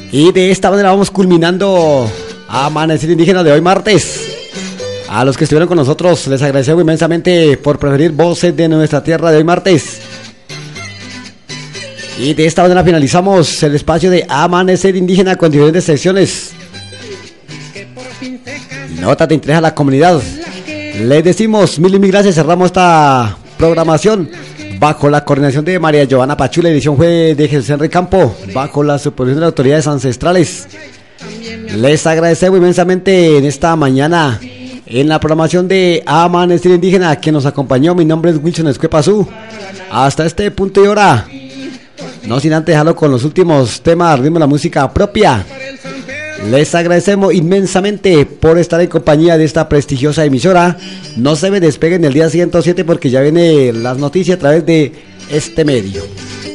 Y de esta manera vamos culminando Amanecer Indígena de hoy martes. A los que estuvieron con nosotros les agradecemos inmensamente por preferir voces de nuestra tierra de hoy martes. Y de esta manera finalizamos el espacio de Amanecer Indígena con diferentes secciones. Notas de interés a la comunidad. Les decimos mil y mil gracias. Cerramos esta programación bajo la coordinación de María Giovanna Pachú. La edición fue de Jesús Henry Campo, bajo la supervisión de las autoridades ancestrales. Les agradecemos inmensamente en esta mañana en la programación de Amanecer Indígena que nos acompañó. Mi nombre es Wilson Escuepazú. Hasta este punto y hora, no sin antes dejarlo con los últimos temas, ritmo de la música propia. Les agradecemos inmensamente por estar en compañía de esta prestigiosa emisora. No se me despeguen el día 107 porque ya vienen las noticias a través de este medio.